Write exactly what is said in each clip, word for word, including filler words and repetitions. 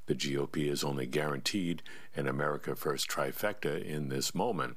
The G O P is only guaranteed an America First trifecta in this moment.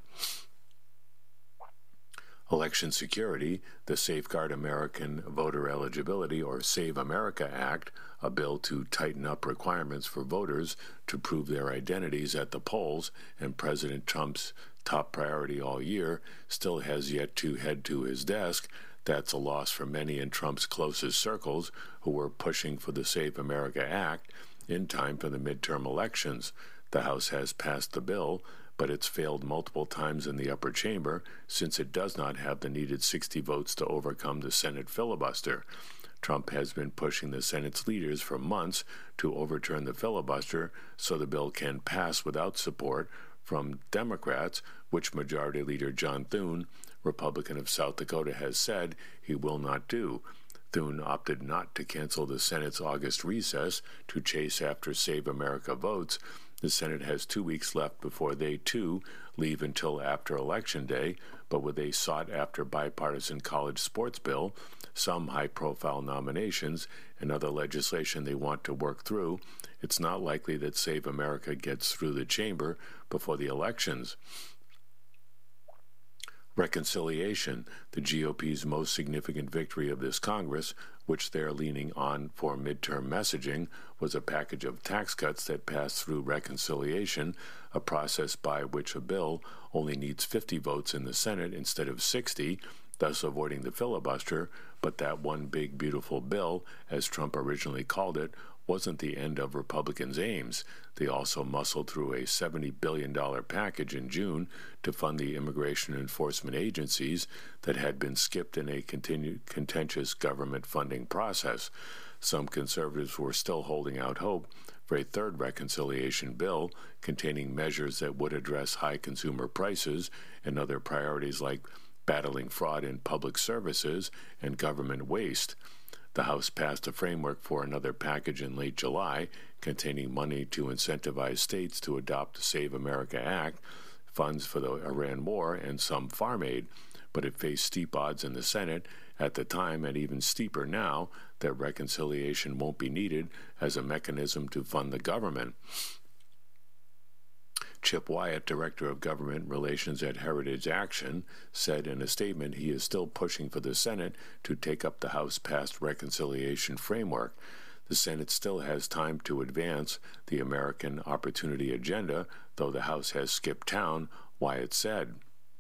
Election security, the Safeguard American Voter Eligibility, or Save America Act, a bill to tighten up requirements for voters to prove their identities at the polls, and President Trump's top priority all year, still has yet to head to his desk. That's a loss for many in Trump's closest circles who were pushing for the Save America Act in time for the midterm elections. The House has passed the bill, but it's failed multiple times in the upper chamber since it does not have the needed sixty votes to overcome the Senate filibuster. Trump has been pushing the Senate's leaders for months to overturn the filibuster so the bill can pass without support from Democrats, which Majority Leader John Thune, Republican of South Dakota, has said he will not do. Thune opted not to cancel the Senate's August recess to chase after Save America votes. The Senate has two weeks left before they, too, leave until after Election Day, but with a sought-after bipartisan college sports bill, some high-profile nominations, and other legislation they want to work through, it's not likely that Save America gets through the chamber before the elections. Reconciliation, the G O P's most significant victory of this Congress, which they're leaning on for midterm messaging, was a package of tax cuts that passed through reconciliation, a process by which a bill only needs fifty votes in the Senate instead of sixty, thus avoiding the filibuster. But that one big, beautiful bill, as Trump originally called it, wasn't the end of Republicans' aims. They also muscled through a seventy billion dollars package in June to fund the immigration enforcement agencies that had been skipped in a continued contentious government funding process. Some conservatives were still holding out hope for a third reconciliation bill containing measures that would address high consumer prices and other priorities like battling fraud in public services and government waste. The House passed a framework for another package in late July containing money to incentivize states to adopt the Save America Act, funds for the Iran war, and some farm aid, but it faced steep odds in the Senate at the time, and even steeper now, that reconciliation won't be needed as a mechanism to fund the government. Chip Wyatt, Director of Government Relations at Heritage Action, said in a statement he is still pushing for the Senate to take up the House-passed reconciliation framework. The Senate still has time to advance the American Opportunity Agenda, though the House has skipped town, Wyatt said.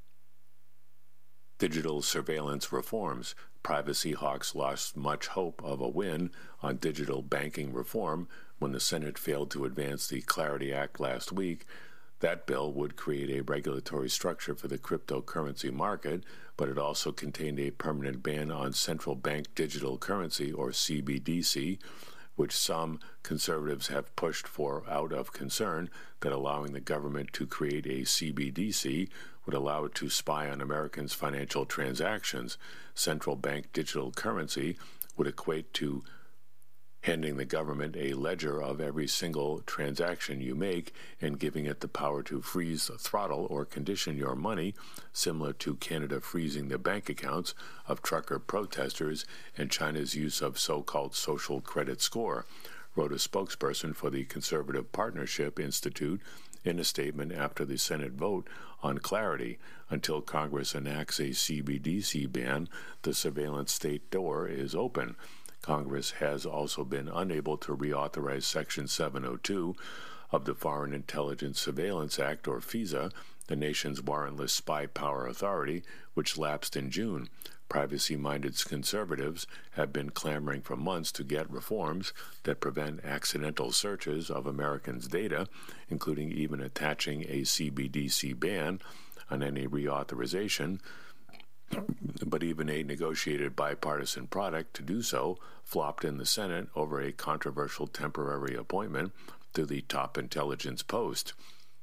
Digital surveillance reforms. Privacy hawks lost much hope of a win on digital banking reform when the Senate failed to advance the Clarity Act last week. That bill would create a regulatory structure for the cryptocurrency market, but it also contained a permanent ban on central bank digital currency, or C B D C, which some conservatives have pushed for out of concern that allowing the government to create a C B D C would allow it to spy on Americans' financial transactions. Central bank digital currency would equate to handing the government a ledger of every single transaction you make and giving it the power to freeze, throttle, or condition your money, similar to Canada freezing the bank accounts of trucker protesters and China's use of so-called social credit score, wrote a spokesperson for the Conservative Partnership Institute in a statement after the Senate vote on Clarity. Until Congress enacts a C B D C ban, the surveillance state door is open. Congress has also been unable to reauthorize Section seven oh two of the Foreign Intelligence Surveillance Act, or FISA, the nation's warrantless spy power authority, which lapsed in June. Privacy-minded conservatives have been clamoring for months to get reforms that prevent accidental searches of Americans' data, including even attaching a C B D C ban on any reauthorization. But even a negotiated bipartisan product to do so flopped in the Senate over a controversial temporary appointment to the top intelligence post.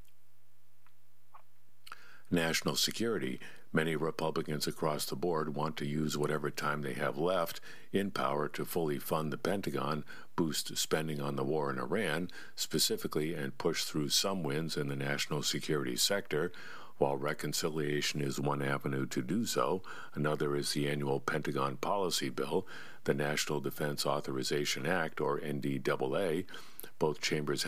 National security. Many Republicans across the board want to use whatever time they have left in power to fully fund the Pentagon, boost spending on the war in Iran, specifically, and push through some wins in the national security sector. While reconciliation is one avenue to do so, another is the annual Pentagon Policy Bill, the National Defense Authorization Act, or N D A A. Both chambers